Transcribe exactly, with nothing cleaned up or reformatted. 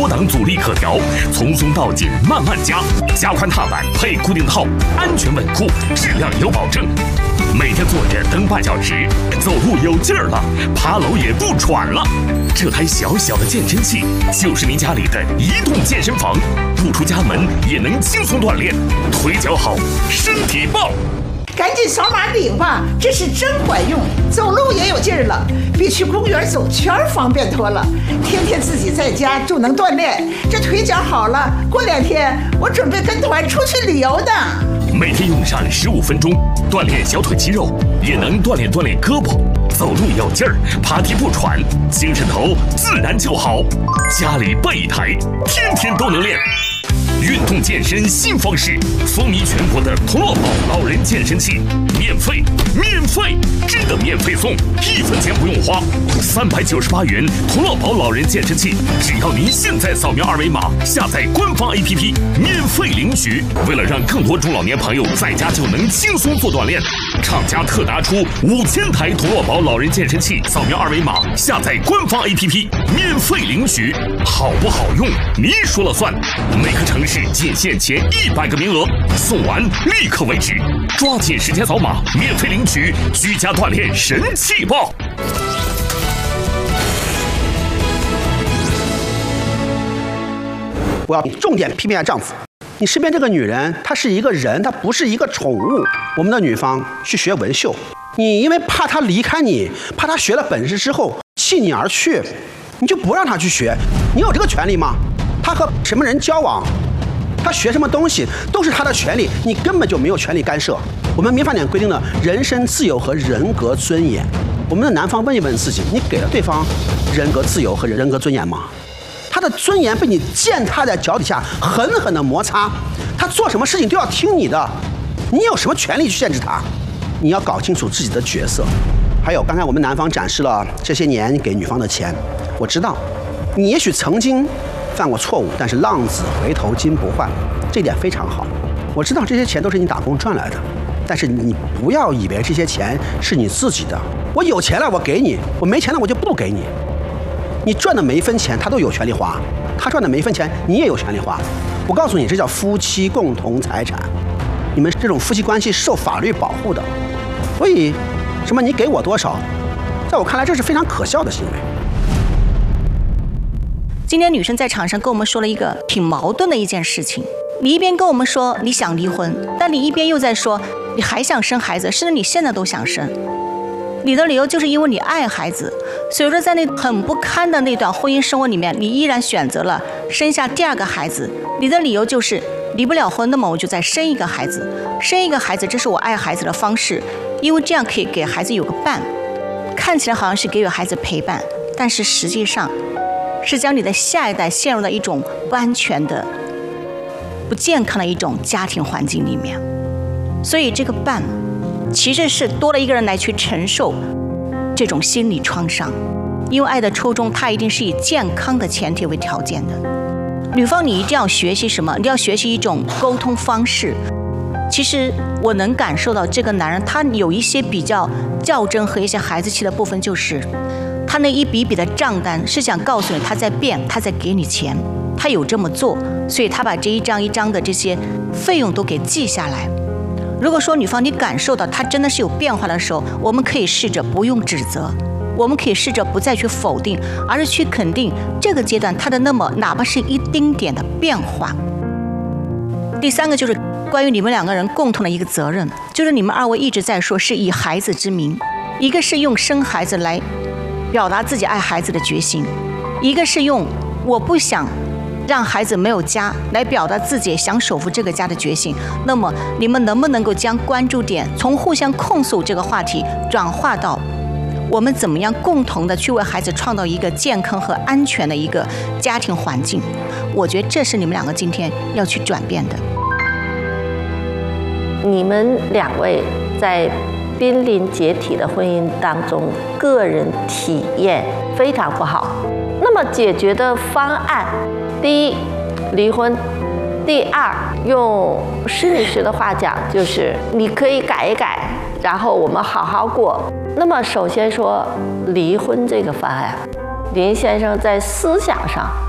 多档阻力可调，从松到紧慢慢加，加宽踏板配固定套，安全稳固，质量有保证。每天坐着蹬半小时，走路有劲儿了，爬楼也不喘了。这台小小的健身器就是您家里的移动健身房，不出家门也能轻松锻炼，腿脚好，身体棒。 赶紧扫码领吧，这是真管用，走路也有劲儿了，比去公园走圈方便多了。天天自己在家就能锻炼，这腿脚好了，过两天我准备跟团出去旅游的。 每天用上十五分钟，锻炼小腿肌肉，也能锻炼锻炼胳膊，走路有劲儿，爬梯不喘，精神头自然就好。家里备一台，天天都能练。运动健身新方式，风靡全国的同乐宝老人健身器，免费，免费，真的免费送，一分钱不用花，三百九十八元同乐宝老人健身器，只要您现在扫描二维码，下载官方 A P P， 免费领取。为了让更多中老年朋友在家就能轻松做锻炼，厂家特拿出五千台同乐宝老人健身器，扫描二维码，下载官方 A P P， 免费领取。好不好用，您说了算。每个城市仅限前一百个名额，送完立刻为止，抓紧时间扫码，免费领取，居家锻炼神器爆！ 我要重点批评一下丈夫，你身边这个女人，她是一个人，她不是一个宠物。我们的女方去学纹绣，你因为怕她离开你，怕她学了本事之后弃你而去，你就不让她去学，你有这个权利吗？她和什么人交往？他学什么东西都是他的权利，你根本就没有权利干涉。我们民法典规定了人身自由和人格尊严。我们的男方问一问自己，你给了对方人格自由和人格尊严吗？他的尊严被你践踏在脚底下，狠狠的摩擦，他做什么事情都要听你的，你有什么权利去限制他？你要搞清楚自己的角色。还有刚才我们男方展示了这些年给女方的钱，我知道你也许曾经犯过错误，但是浪子回头金不换，这点非常好。我知道这些钱都是你打工赚来的，但是你不要以为这些钱是你自己的。我有钱了我给你，我没钱了我就不给你。你赚的每一分钱他都有权利花，他赚的每一分钱你也有权利花。我告诉你，这叫夫妻共同财产，你们这种夫妻关系是受法律保护的。所以什么你给我多少，在我看来这是非常可笑的行为。 今天女生在场上跟我们说了一个挺矛盾的一件事情，你一边跟我们说你想离婚，但你一边又在说你还想生孩子，甚至你现在都想生。你的理由就是因为你爱孩子，所以说在那很不堪的那段婚姻生活里面，你依然选择了生下第二个孩子。你的理由就是离不了婚，那么我就再生一个孩子，生一个孩子，这是我爱孩子的方式，因为这样可以给孩子有个伴。看起来好像是给予孩子陪伴，但是实际上是将你的下一代陷入了一种不安全的、不健康的一种家庭环境里面。所以这个伴其实是多了一个人来去承受这种心理创伤，因为爱的初衷它一定是以健康的前提为条件的。女方你一定要学习什么？你要学习一种沟通方式。其实我能感受到这个男人他有一些比较较真和一些孩子气的部分，就是他那一笔笔的账单是想告诉你他在变，他在给你钱，他有这么做，所以他把这一张一张的这些费用都给记下来。如果说女方你感受到他真的是有变化的时候，我们可以试着不用指责，我们可以试着不再去否定，而是去肯定这个阶段他的那么哪怕是一丁点的变化。第三个就是关于你们两个人共同的一个责任，就是你们二位一直在说是以孩子之名，一个是用生孩子来表达自己爱孩子的决心，一个是用我不想让孩子没有家来表达自己想守护这个家的决心。那么你们能不能够将关注点从互相控诉这个话题转化到我们怎么样共同的去为孩子创造一个健康和安全的一个家庭环境？我觉得这是你们两个今天要去转变的。 你们两位在濒临解体的婚姻当中，个人体验非常不好。那么解决的方案，第一，离婚；第二，用心理学的话讲，就是你可以改一改，然后我们好好过。那么首先说离婚这个方案，林先生在思想上